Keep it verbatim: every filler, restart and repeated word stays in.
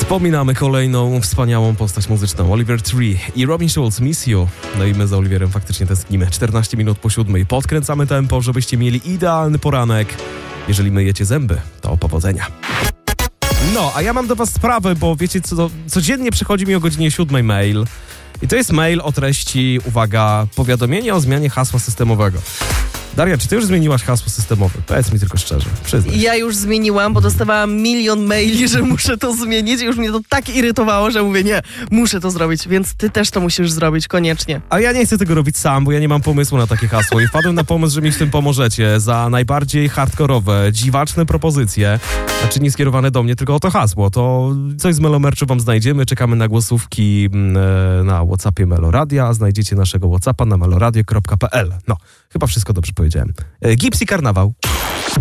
Wspominamy kolejną wspaniałą postać muzyczną, Oliver Tree i Robin Schulz, Miss You. No i my z Oliverem faktycznie tęsknimy. czternaście minut po siódmej. Podkręcamy tempo, żebyście mieli idealny poranek. Jeżeli myjecie zęby, to powodzenia. No, a ja mam do was sprawę, bo wiecie co, codziennie przychodzi mi o godzinie siódmej mail. I to jest mail o treści, uwaga, powiadomienie o zmianie hasła systemowego. Daria, czy ty już zmieniłaś hasło systemowe? Powiedz mi tylko szczerze, przyznaj. Ja już zmieniłam, bo dostawałam milion maili, że muszę to zmienić i już mnie to tak irytowało, że mówię, nie, muszę to zrobić, więc ty też to musisz zrobić, koniecznie. A ja nie chcę tego robić sam, bo ja nie mam pomysłu na takie hasło i wpadłem na pomysł, że mi w tym pomożecie za najbardziej hardkorowe, dziwaczne propozycje, znaczy nie skierowane do mnie, tylko o to hasło. To coś z Melomerchu wam znajdziemy, czekamy na głosówki e, na WhatsAppie Meloradia, a znajdziecie naszego WhatsAppa na meloradio kropka p l. No, chyba wszystko dobrze powiedziałem. E, Gips i Karnawał.